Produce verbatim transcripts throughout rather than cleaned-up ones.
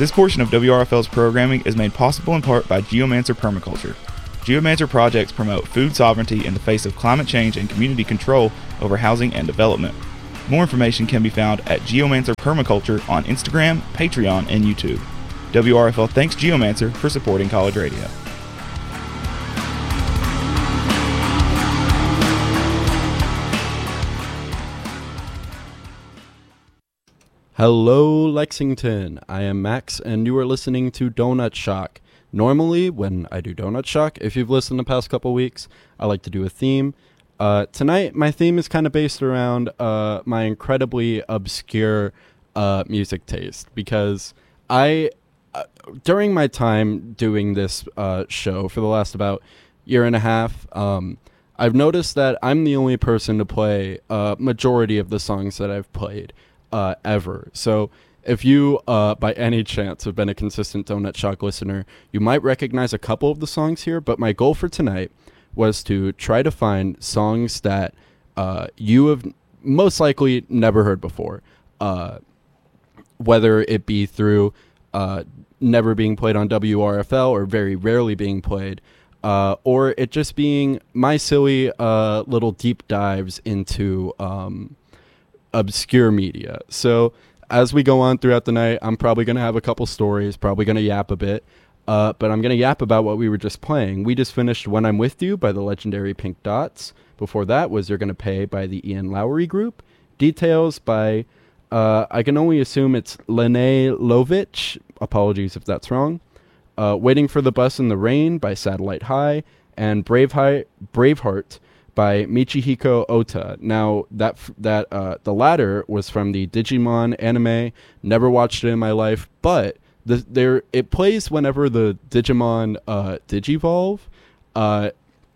This portion of W R F L's programming is made possible in part by Geomancer Permaculture. Geomancer projects promote food sovereignty in the face of climate change and community control over housing and development. More information can be found at Geomancer Permaculture on Instagram, Patreon, and YouTube. W R F L thanks Geomancer for supporting college radio. Hello, Lexington. I am Max, and you are listening to Donut Shock. Normally, when I do Donut Shock, if you've listened the past couple weeks, I like to do a theme. Uh, tonight, my theme is kind of based around uh, my incredibly obscure uh, music taste, because I, uh, during my time doing this uh, show for the last about year and a half, um, I've noticed that I'm the only person to play a majority of the songs that I've played. Uh, ever. So if you, uh, by any chance, have been a consistent Donut Shock listener, you might recognize a couple of the songs here, but my goal for tonight was to try to find songs that uh, you have most likely never heard before, uh, whether it be through uh, never being played on W R F L or very rarely being played, uh, or it just being my silly uh, little deep dives into um, obscure media. So as we go on throughout the night, I'm probably going to have a couple stories, probably going to yap a bit, uh, but I'm going to yap about what we were just playing. We just finished When I'm With You by the legendary Pink Dots. Before that was You're Gonna Pay by the Ian Lowry Group. Details by, uh, I can only assume it's Lene Lovich. Apologies if that's wrong. Uh, Waiting for the Bus in the Rain by Satellite High. And Braveheart, Braveheart by Michihiko Ota. Now, that that uh, the latter was from the Digimon anime. Never watched it in my life, but the, there it plays whenever the Digimon uh, digivolve. Uh,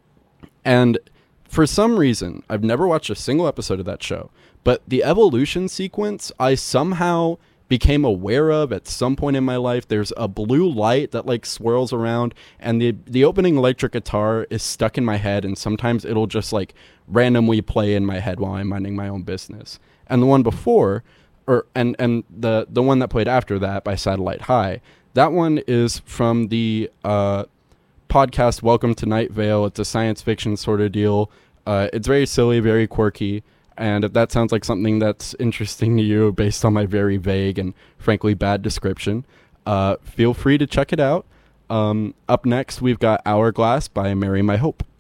and for some reason, I've never watched a single episode of that show, but the evolution sequence I somehow became aware of at some point in my life. There's a blue light that like swirls around, and the the opening electric guitar is stuck in my head, and sometimes it'll just like randomly play in my head while I'm minding my own business. And the one before, or and and the the one that played after that by Satellite High, that one is from the uh, podcast Welcome to Night Vale. It's a science fiction sort of deal. Uh, it's very silly, very quirky. And if that sounds like something that's interesting to you based on my very vague and frankly bad description, uh, feel free to check it out. Um, up next, we've got Hourglass by Marry My Hope.